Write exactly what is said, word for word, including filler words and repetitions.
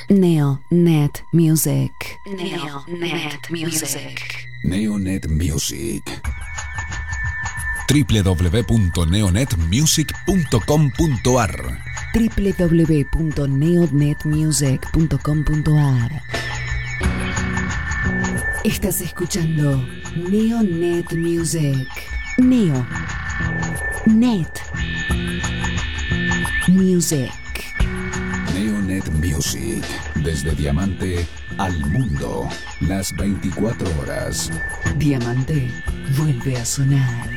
Neonet Music. Neonet Music. Neonet Music. w w w punto neonet music punto com punto a r w w w punto neonet music punto com punto a r. Estás escuchando Neonet Music. Neo. Net. Music. Neonet Music. Desde Diamante al mundo. Las veinticuatro horas. Diamante vuelve a sonar.